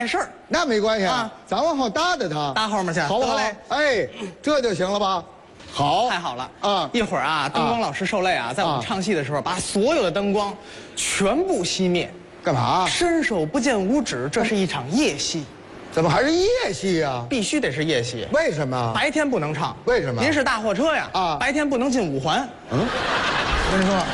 事儿， 那没关系啊， 咱往后搭搭它， 搭后面去， 好不好得嘞？？ 哎，这就行了吧？好， 太好了啊！ 一会儿啊，灯光老师受累啊，在我们唱戏的时候，把所有的灯光全部熄灭， 干嘛？ 伸手不见五指，这是一场夜戏， 怎么还是夜戏呀？ 必须得是夜戏。 为什么？ 白天不能唱， 为什么您是大货车呀， 啊白天不能进五环。我跟你说，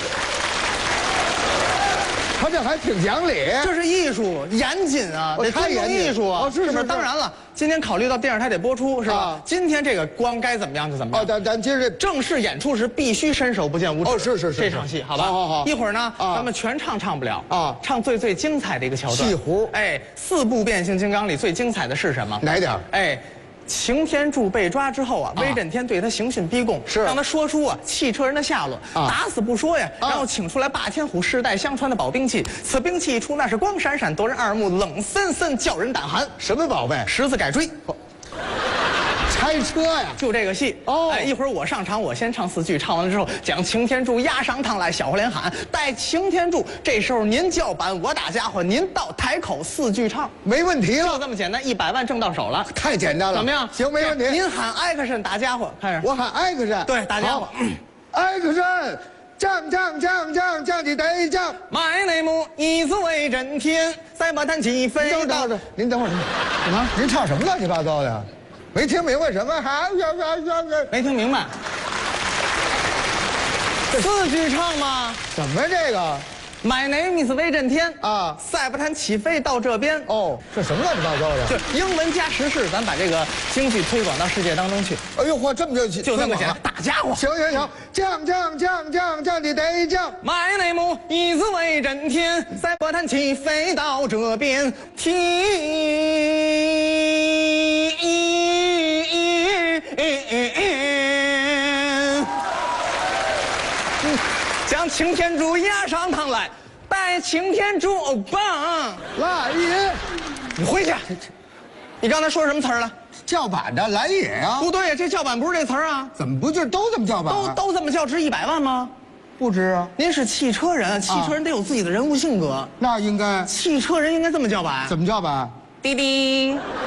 他这还挺讲理。 这是艺术，严谨啊， 哦得尊重太严谨艺术啊，不是？ 哦是是是当然了，今天考虑到电视台得播出，是吧啊？ 今天这个光该怎么样就怎么样。 咱今儿正式演出时必须伸手不见五指。 哦是这场戏好吧？ 好。 一会儿呢， 啊咱们全唱不了啊唱最精彩的一个桥段。 戏胡哎，4部变形金刚里最精彩的是什么？ 哪点儿？ 哎。擎天柱被抓之后啊，威震天对他刑讯逼供， 是让他说出汽车人的下落，打死不说呀，然后请出来霸天虎世代相传的宝兵器，此兵器一出那是光闪闪夺人耳目，冷森森叫人胆寒。 什么宝贝？ 十字改锥， 拆车呀！ 就这个戏哦哎，一会儿我上场，我先唱4句，唱完了之后将擎天柱押上堂来，小伙连喊带擎天柱。这时候您叫板，我打家伙，您到台口4句唱， 没问题就了， 这么简单，100万挣到手了， 太简单了。 怎么样？ 行，没问题。 您喊action打家伙，看着我喊 action， 对打家伙 ，action，降起得降。 买内幕，以子为真天，赛马弹起飞到。 您等会儿， 什么？ 您唱什么乱七八糟的？没听明白什么？ 没听明白。4句唱吗？ 怎么这个？ My name is 威震天啊赛博坦起飞到这边哦，这什么乱七八糟的？ 就英文加时事，咱把这个京剧推广到世界当中去。 哎呦嚯，这么就就这么简单，大家伙。 行，降起得降。 My name is 威震天，赛博坦起飞到这边将擎天柱押上堂来，带擎天柱欧巴。 来也， 你回去。你刚才说什么词儿了？ 叫板的来也呀？ 不对呀，这叫板不是这词儿啊。 怎么不就都这么叫板？ 都这么叫，值100万吗？ 不知啊。 您是汽车人，汽车人得有自己的人物性格。 那应该汽车人应该这么叫板。 怎么叫板？ 滴滴。